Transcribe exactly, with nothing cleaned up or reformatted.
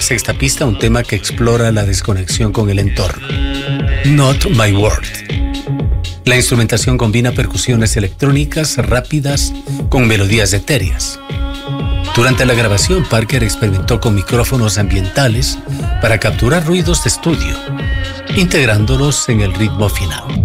sexta pista, un tema que explora la desconexión con el entorno. Not My World. La instrumentación combina percusiones electrónicas rápidas con melodías etéreas. Durante la grabación, Parker experimentó con micrófonos ambientales para capturar ruidos de estudio, integrándolos en el ritmo final.